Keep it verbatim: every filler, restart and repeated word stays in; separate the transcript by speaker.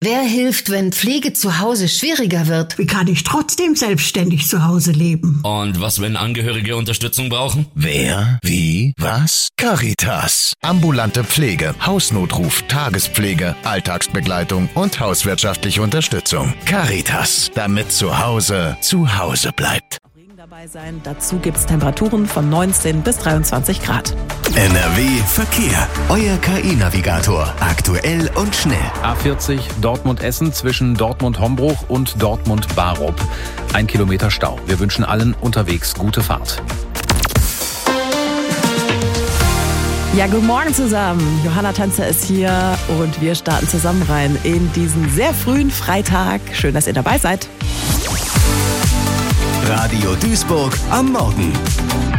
Speaker 1: Wer hilft, wenn Pflege zu Hause schwieriger wird?
Speaker 2: Wie kann ich trotzdem selbstständig zu Hause leben?
Speaker 3: Und was, wenn Angehörige Unterstützung brauchen?
Speaker 4: Wer? Wie? Was? Caritas. Ambulante Pflege, Hausnotruf, Tagespflege, Alltagsbegleitung und hauswirtschaftliche Unterstützung. Caritas, damit zu Hause zu Hause bleibt.
Speaker 5: Dabei sein. Dazu gibt es Temperaturen von neunzehn bis dreiundzwanzig Grad.
Speaker 6: N R W Verkehr. Euer K I-Navigator. Aktuell und schnell.
Speaker 7: A vierzig Dortmund-Essen zwischen Dortmund-Hombruch und Dortmund-Barup. Ein Kilometer Stau. Wir wünschen allen unterwegs gute Fahrt.
Speaker 5: Ja, guten Morgen zusammen. Johanna Tanzer ist hier und wir starten zusammen rein in diesen sehr frühen Freitag. Schön, dass ihr dabei seid.
Speaker 6: Radio Duisburg am Morgen.